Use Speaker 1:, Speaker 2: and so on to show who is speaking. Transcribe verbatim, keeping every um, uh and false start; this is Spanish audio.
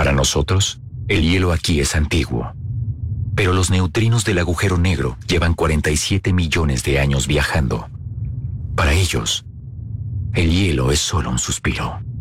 Speaker 1: Para nosotros, el hielo aquí es antiguo. Pero los neutrinos del agujero negro llevan cuarenta y siete millones de años viajando. Para ellos, el hielo es solo un suspiro.